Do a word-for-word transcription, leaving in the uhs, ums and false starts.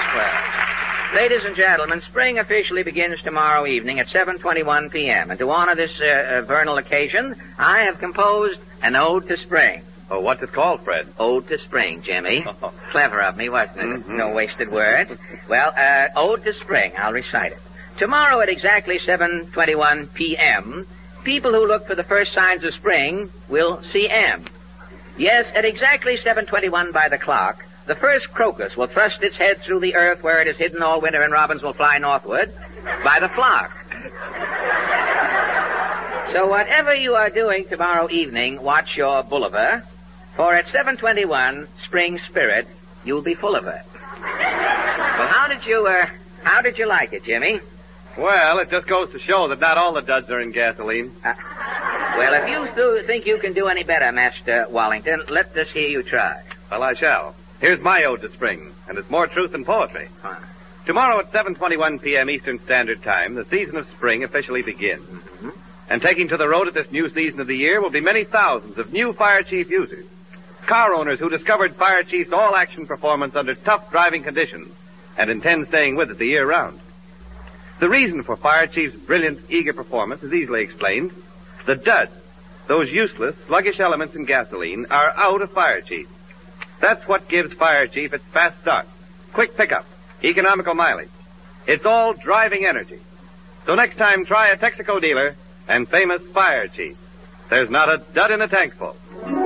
Well, ladies and gentlemen, spring officially begins tomorrow evening at seven twenty-one p.m. And to honor this uh, uh, vernal occasion, I have composed an ode to spring. Oh, what's it called, Fred? Ode to spring, Jimmy. Oh. Clever of me, wasn't it? Mm-hmm. No wasted words. Well, uh, ode to spring. I'll recite it. Tomorrow at exactly seven twenty-one p.m., people who look for the first signs of spring will see M. Yes, at exactly seven twenty-one by the clock, the first crocus will thrust its head through the earth where it is hidden all winter and robins will fly northward by the flock. So whatever you are doing tomorrow evening, watch your boulevard, for at seven twenty-one, spring spirit, you'll be full of it. Well, how did you, uh, how did you like it, Jimmy? Well, it just goes to show that not all the duds are in gasoline. Uh, well, if you th- think you can do any better, Master Wallington, let us hear you try. Well, I shall. Here's my ode to spring, and it's more truth than poetry. Huh. Tomorrow at seven twenty-one p.m. Eastern Standard Time, the season of spring officially begins. Mm-hmm. And taking to the road at this new season of the year will be many thousands of new Fire Chief users. Car owners who discovered Fire Chief's all-action performance under tough driving conditions and intend staying with it the year round. The reason for Fire Chief's brilliant, eager performance is easily explained. The duds, those useless, sluggish elements in gasoline, are out of Fire Chief. That's what gives Fire Chief its fast start, quick pickup, economical mileage. It's all driving energy. So next time, try a Texaco dealer and famous Fire Chief. There's not a dud in a tank full.